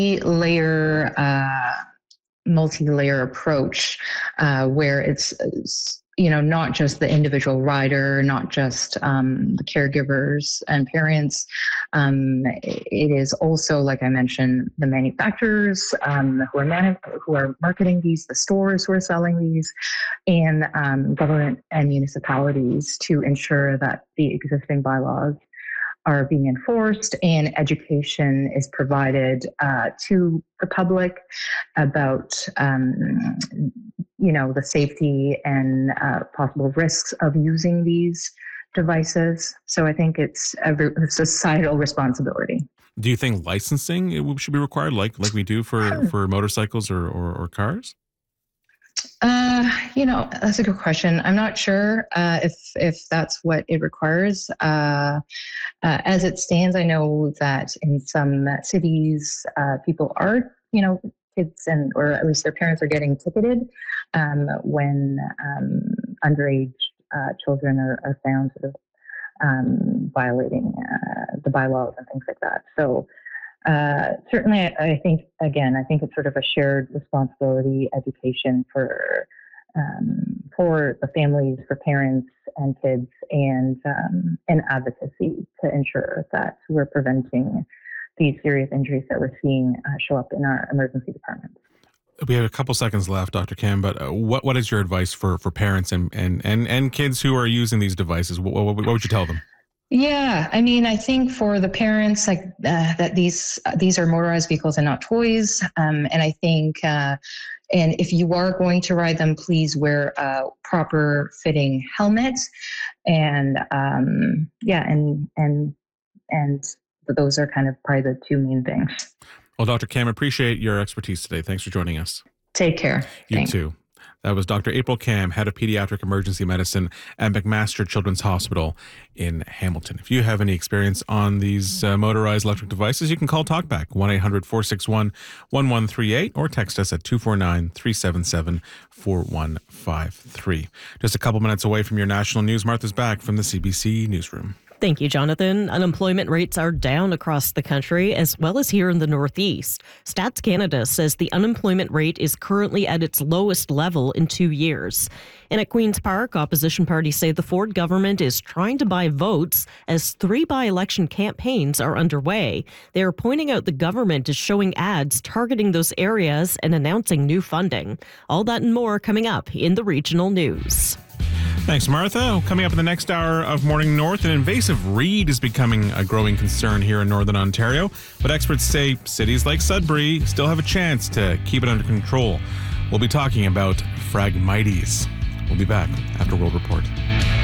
layer multi-layer approach where it's not just the individual rider, not just the caregivers and parents. It is also, like I mentioned, the manufacturers who are marketing these, the stores who are selling these, and government and municipalities to ensure that the existing bylaws are being enforced and education is provided to the public about the safety and possible risks of using these devices. So I think it's a societal responsibility. Do you think licensing should be required like we do for motorcycles or cars? That's a good question. I'm not sure if that's what it requires. As it stands, I know that in some cities, people are, kids or at least their parents are getting ticketed when underage children are found sort of violating the bylaws and things like that. So certainly, I think it's sort of a shared responsibility, education for the families, for parents and kids, and advocacy to ensure that we're preventing these serious injuries that we're seeing show up in our emergency departments. We have a couple seconds left, Dr. Kam, but what is your advice for parents and kids who are using these devices? What would you tell them? Yeah, I mean, I think for the parents, that these are motorized vehicles and not toys, and I think, and if you are going to ride them, please wear a proper fitting helmet, and those are kind of probably the two main things. Well, Dr. Kam, appreciate your expertise today. Thanks for joining us. Take care. Thanks. Too. That was Dr. April Kam, Head of Pediatric Emergency Medicine at McMaster Children's Hospital in Hamilton. If you have any experience on these motorized electric devices, you can call TalkBack, 1-800-461-1138, or text us at 249-377-4153. Just a couple minutes away from your national news. Martha's back from the CBC Newsroom. Thank you, Jonathan. Unemployment rates are down across the country, as well as here in the Northeast. Stats Canada says the unemployment rate is currently at its lowest level in 2 years. And at Queen's Park, opposition parties say the Ford government is trying to buy votes as 3 by-election campaigns are underway. They are pointing out the government is showing ads targeting those areas and announcing new funding. All that and more coming up in the regional news. Thanks, Martha. Coming up in the next hour of Morning North, an invasive reed is becoming a growing concern here in Northern Ontario, but experts say cities like Sudbury still have a chance to keep it under control. We'll be talking about Phragmites. We'll be back after World Report.